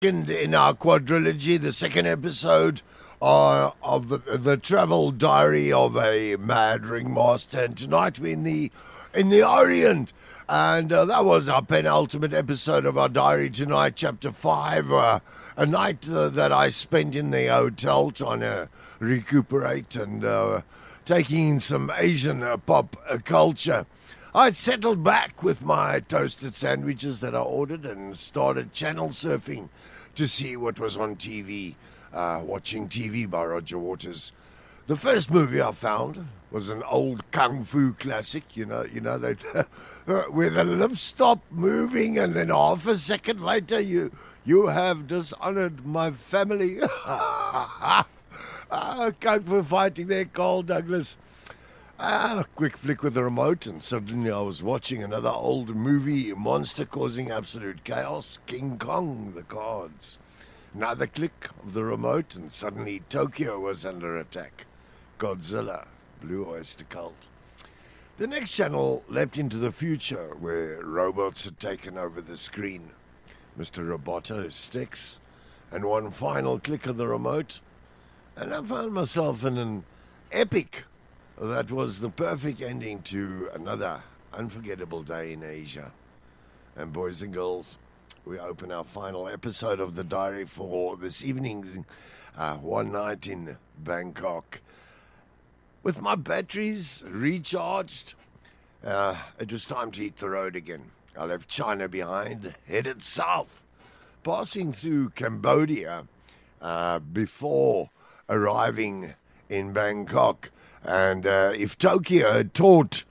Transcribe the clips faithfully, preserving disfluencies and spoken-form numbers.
in, in our quadrilogy, the second episode uh, of the, the travel diary of a mad ringmaster. And tonight we're in the in the Orient, and uh, that was our penultimate episode of our diary tonight, chapter five. Uh, a night uh, that I spent in the hotel trying to recuperate and uh, taking in some Asian uh, pop uh, culture. I'd settled back with my toasted sandwiches that I ordered and started channel surfing to see what was on T V, uh, watching T V by Roger Waters. The first movie I found was an old kung fu classic, you know, you know that where the lips stop moving and then half a second later you you have dishonored my family. Ah, Coke for fighting there, Carl Douglas. Ah, quick flick with the remote, and suddenly I was watching another old movie, monster causing absolute chaos, King Kong, the cards. Another click of the remote, and suddenly Tokyo was under attack. Godzilla, Blue Oyster Cult. The next channel leapt into the future, where robots had taken over the screen. Mister Roboto sticks, and one final click of the remote, and I found myself in an epic that was the perfect ending to another unforgettable day in Asia. And boys and girls, we open our final episode of the diary for this evening, uh, one night in Bangkok. With my batteries recharged, uh, it was time to hit the road again. I left China behind, headed south, passing through Cambodia uh, before arriving in Bangkok. And uh, if Tokyo had taught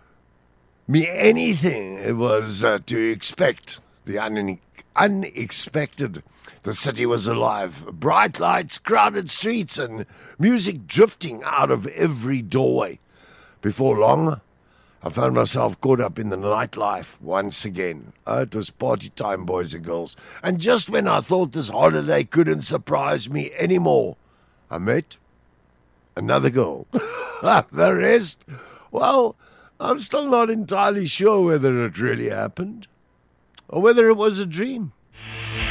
me anything, it was uh, to expect the un- unexpected. The city was alive. Bright lights, crowded streets, and music drifting out of every doorway. Before long, I found myself caught up in the nightlife once again. Oh, it was party time, boys and girls. And just when I thought this holiday couldn't surprise me anymore, I met another girl. The rest, well, I'm still not entirely sure whether it really happened or whether it was a dream.